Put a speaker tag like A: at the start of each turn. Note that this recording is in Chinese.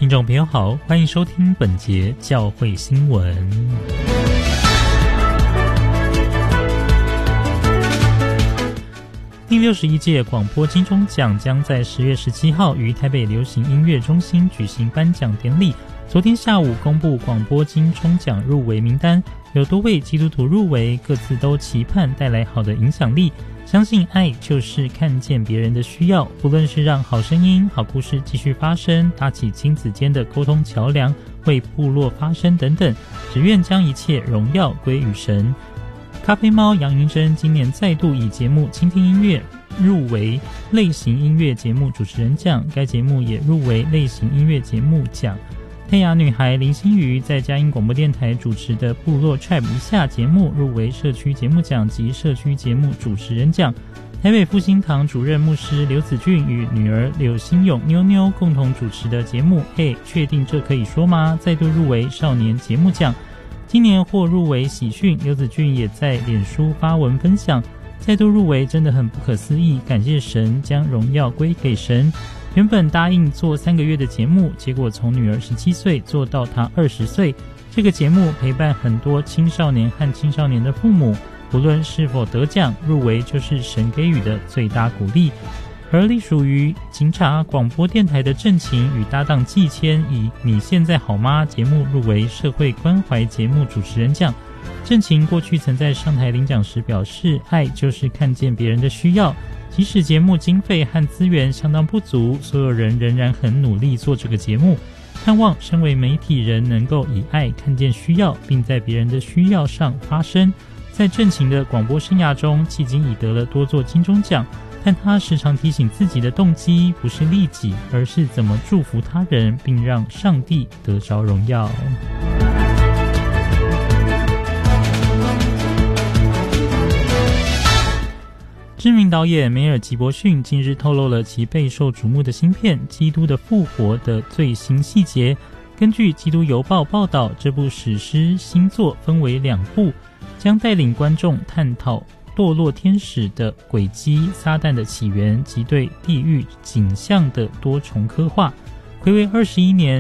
A: 听众朋友好，欢迎收听本节教会新闻。第61届广播金钟奖将在10月17号于台北流行音乐中心举行颁奖典礼。昨天下午公布广播金钟奖入围名单，有多位基督徒入围，各自都期盼带来好的影响力。相信爱就是看见别人的需要，不论是让好声音、好故事继续发声，搭起亲子间的沟通桥梁，为部落发声等等，只愿将一切荣耀归于神。咖啡猫杨云珍今年再度以节目倾听音乐入围类型音乐节目主持人奖，该节目也入围类型音乐节目奖。泰雅女孩林心瑜在佳音广播电台主持的部落 Tribe 以下节目入围社区节目奖及社区节目主持人奖。台北复兴堂主任牧师刘子俊与女儿柳心勇妞妞共同主持的节目嘿，确定这可以说吗？再度入围少年节目奖。今年获入围喜讯，刘子俊也在脸书发文分享，再度入围真的很不可思议，感谢神将荣耀归给神。原本答应做3个月的节目，结果从女儿17岁做到她20岁。这个节目陪伴很多青少年和青少年的父母，不论是否得奖，入围就是神给予的最大鼓励。而隶属于警察广播电台的郑晴与搭档季谦以你现在好吗节目入围社会关怀节目主持人奖。郑晴过去曾在上台领奖时表示，爱就是看见别人的需要，即使节目经费和资源相当不足，所有人仍然很努力做这个节目，盼望身为媒体人能够以爱看见需要，并在别人的需要上发声。在郑晴的广播生涯中，迄今已得了多座金钟奖，但他时常提醒自己的动机不是利己，而是怎么祝福他人，并让上帝得着荣耀。知名导演梅尔吉伯逊近日透露了其备受瞩目的新片《基督的复活》的最新细节。根据《基督邮报》报道，这部史诗新作分为2部，将带领观众探讨堕落天使的轨迹、撒旦的起源及对地狱景象的多重刻画。睽违21年，